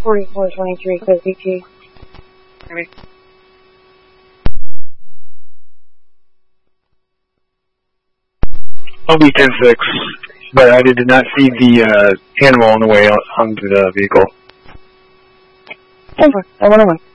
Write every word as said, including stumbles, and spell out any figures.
forty-four twenty-three, clear P T. Maybe. I'll be ten six, but I did not see the uh, animal on the way onto the vehicle. ten four, I went away.